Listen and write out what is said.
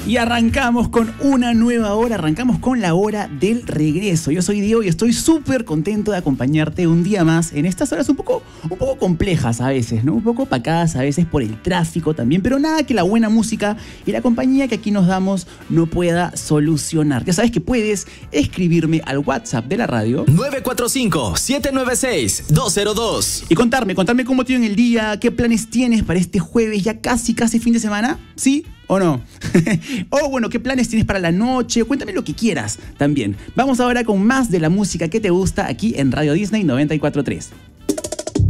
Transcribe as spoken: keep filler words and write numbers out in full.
Y arrancamos con una nueva hora, arrancamos con la hora del regreso. Yo soy Diego y estoy súper contento de acompañarte un día más en estas horas un poco, un poco complejas a veces, ¿no? Un poco opacadas a veces por el tráfico también, pero nada que la buena música y la compañía que aquí nos damos no pueda solucionar. Ya sabes que puedes escribirme al WhatsApp de la radio nueve cuatro cinco, siete nueve seis, dos cero dos y contarme, contarme cómo te va en el día, qué planes tienes para este jueves, ya casi, casi fin de semana, ¿sí o no? O bueno, ¿qué planes tienes para la noche? Cuéntame lo que quieras también. Vamos ahora con más de la música que te gusta aquí en Radio Disney noventa y cuatro punto tres.